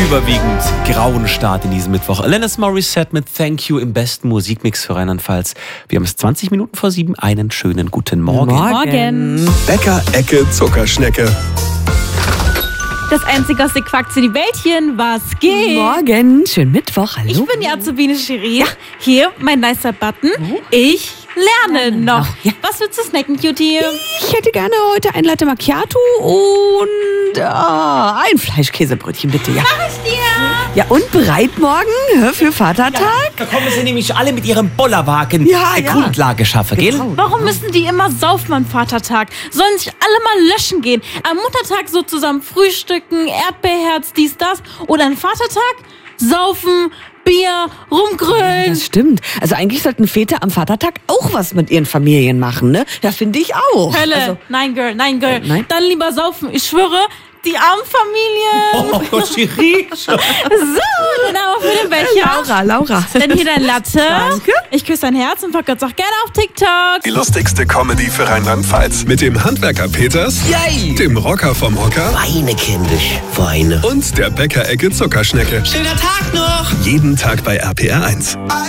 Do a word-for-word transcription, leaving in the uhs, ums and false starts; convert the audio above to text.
überwiegend grauen Start in diesem Mittwoch. Alanis Morissette mit Thank You im besten Musikmix für Rheinland-Pfalz. Wir haben es zwanzig Minuten vor sieben. Einen schönen guten Morgen. Morgen. Bäcker-Ecke Zuckerschnecke. Das einzigste Quacks in die Wäldchen, was geht? Morgen, schönen Mittwoch, hallo. Ich bin die Azubine Shirin. Ja. Hier, mein nicer Button. Ich lerne noch. Ja. Was willst du snacken, Cutie? Ich hätte gerne heute ein Latte Macchiato und ah, ein Fleischkäsebrötchen, bitte, ja. Mach ich dir. Ja, und bereit morgen hä, für Vatertag? Da kommen sie nämlich alle mit ihrem Bollerwagen Ja, eine ja. Grundlage schaffen, gell? Genau. Warum müssen die immer saufen am Vatertag? Sollen sich alle mal löschen gehen? Am Muttertag so zusammen frühstücken, Erdbeerherz, dies, das. Oder am Vatertag saufen, Bier, rumgrölen. Das stimmt. Also eigentlich sollten Väter am Vatertag auch was mit ihren Familien machen, ne? Ja, finde ich auch. Hölle. Also, Nein, Girl, nein, Girl. Äh, nein? Dann lieber saufen. Ich schwöre, die armen Familien. Oh, Shirin. So, dann aber für den Becher. Laura, Laura. Dann hier dein Latte. Danke. Ich küsse dein Herz und pack Gott auch gerne auf TikTok. Die lustigste Comedy für Rheinland-Pfalz. Mit dem Handwerker Peters, Yay! dem Rocker vom Hocker Weine, kindisch, Weine. und der Bäcker-Ecke Zuckerschnecke. Schöner Tag noch! Jeden Tag bei R P R eins.